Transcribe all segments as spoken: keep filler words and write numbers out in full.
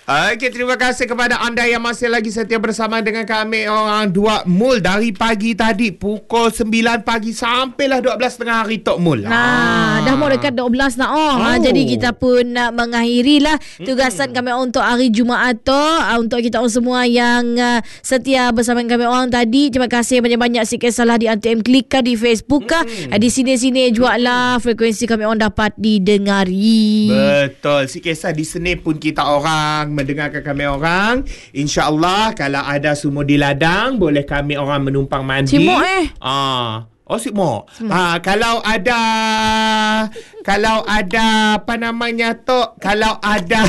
Okey, terima kasih kepada anda yang masih lagi setia bersama dengan kami orang Dua Mul dari pagi tadi pukul sembilan pagi sampailah dua belas tengah hari Tok Mul. Nah, ah. dah mau dekat dua belas nak oh. oh. Ha, jadi kita pun nak mengakhiri lah tugasan mm-hmm. kami untuk hari Jumaat tu. Uh, untuk kita orang semua yang uh, setia bersama kami orang tadi, terima kasih banyak-banyak. Sikit salah di Antum Klik di Facebook kah. Mm-hmm. Uh, di sini-sini jualah frekuensi kami orang dapat didengari. Betul. Si kisah di sini pun kita orang mendengarkan kami orang. InsyaAllah kalau ada semua di ladang, boleh kami orang menumpang mandi. Cimok eh. Ah. Oh, Cimok. Ah, kalau ada kalau ada apa namanya tu, kalau ada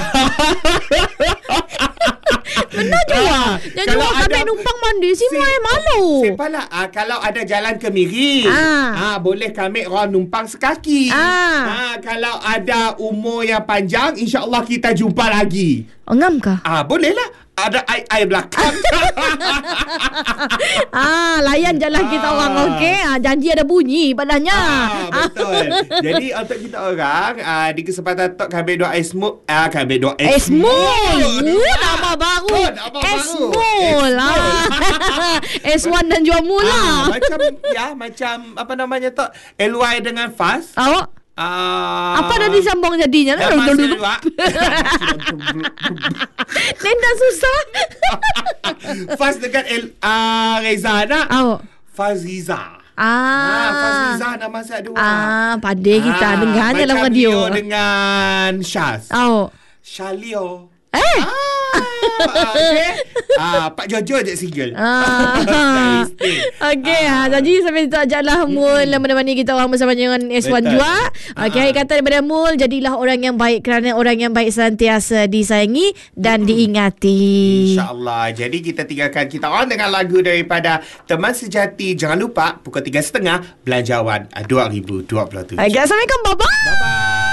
benar je lah. Jangan jawab kami numpang mandi. Semua si, malu. Siapalah ah, kalau ada jalan ke Miri, ah. ah boleh kami orang numpang sekaki. Ah. ah kalau ada umur yang panjang, insya-Allah kita jumpa lagi. Ngam kah? Ah bolehlah. Ada air-air belakang. ah, layan jalan kita ah. orang, okey. Ah, janji ada bunyi padanya. Ah, betul. Jadi untuk kita orang ah, di kesempatan Tok kami doa Esmul, ah kami doa Esmul. Uh, nama baru. Oh, nama Esmul. S satu dan juga mula. Ah, macam ya, macam apa namanya Tok? L Y dengan fast. Oh. Uh, apa dah disambung jadinya? Dah masa dua. Nenda susah. Faz dengan El, uh, Reza nak. Oh. Fazriza. Ah. ah Fazriza nama saya dua. Ah, pandai kita ah, dengar dalam radio. Macam dengan Syaz. Oh. Shalio. Eh. Ah. Okay. Ah, Pak Jojo je single. Ah. Okey, ah. Jadi sampai tu ajaklah Mul hmm. menemani kita orang bersama dengan S satu juga. Okey, ah. kata daripada Mul, jadilah orang yang baik kerana orang yang baik senantiasa disayangi dan hmm. diingati. InsyaAllah. Jadi kita tinggalkan kita orang dengan lagu daripada Teman Sejati. Jangan lupa pukul tiga tiga puluh Belanjawan dua ribu dua puluh tujuh. Assalamualaikum. Bye-bye. Bye-bye.